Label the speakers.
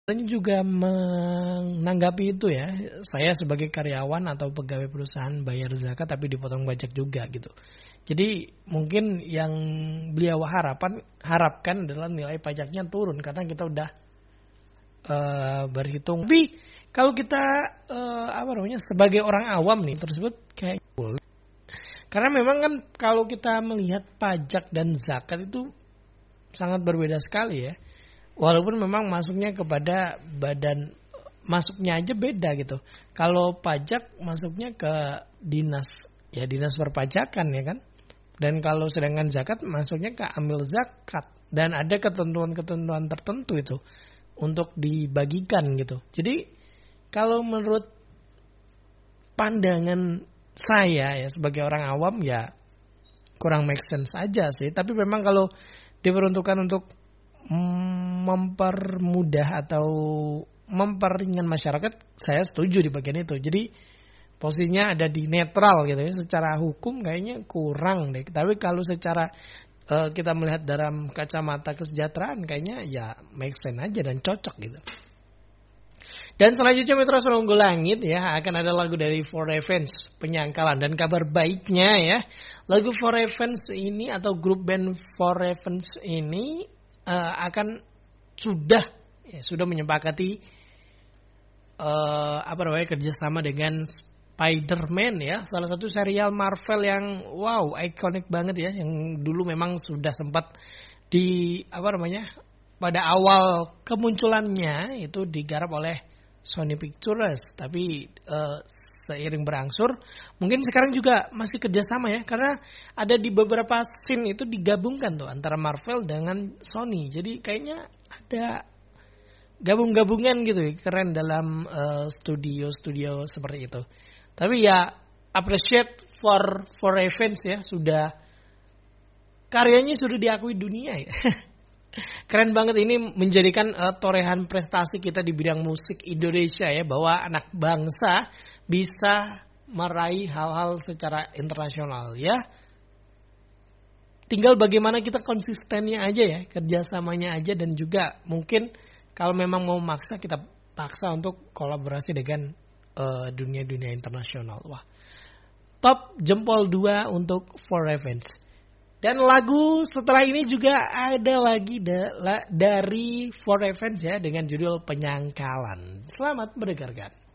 Speaker 1: Saya juga menanggapi itu ya. Saya sebagai karyawan atau pegawai perusahaan bayar zakat tapi dipotong pajak juga gitu. Jadi mungkin yang beliau harapkan adalah nilai pajaknya turun karena kita udah berhitung. Tapi kalau kita sebagai orang awam nih tersebut kayak boleh. Karena memang kan kalau kita melihat pajak dan zakat itu sangat berbeda sekali ya. Walaupun memang masuknya kepada badan, masuknya aja beda gitu. Kalau pajak masuknya ke dinas perpajakan ya kan. Dan kalau sedangkan zakat masuknya ke amil zakat. Dan ada ketentuan-ketentuan tertentu itu untuk dibagikan gitu. Jadi kalau menurut pandangan saya ya sebagai orang awam ya kurang make sense aja sih. Tapi memang kalau diperuntukkan untuk mempermudah atau memperingan masyarakat, saya setuju di bagian itu. Jadi posisinya ada di netral gitu ya. Secara hukum kayaknya kurang deh. Tapi kalau secara kita melihat dalam kacamata kesejahteraan kayaknya ya make sense aja dan cocok gitu. Dan selanjutnya Mitra Sononggo Langit ya akan ada lagu dari For Revenge, Penyangkalan. Dan kabar baiknya ya lagu For Revenge ini atau grup band For Revenge ini akan sudah menyepakati kerjasama dengan Spider-Man ya, salah satu serial Marvel yang wow ikonik banget ya, yang dulu memang sudah sempat pada awal kemunculannya itu digarap oleh Sony Pictures, tapi seiring berangsur mungkin sekarang juga masih kerjasama ya, karena ada di beberapa scene itu digabungkan tuh antara Marvel dengan Sony, jadi kayaknya ada gabung-gabungan gitu, keren dalam studio seperti itu. Tapi ya appreciate for Revenge ya, karyanya sudah diakui dunia ya. Keren banget, ini menjadikan torehan prestasi kita di bidang musik Indonesia ya, bahwa anak bangsa bisa meraih hal-hal secara internasional ya. Tinggal bagaimana kita konsistennya aja ya, kerjasamanya aja, dan juga mungkin kalau memang mau maksa kita paksa untuk kolaborasi dengan dunia-dunia internasional. Wah, top jempol 2 untuk For Revenge. Dan lagu setelah ini juga ada lagi dari For Revenge ya dengan judul Penyangkalan. Selamat mendengarkan.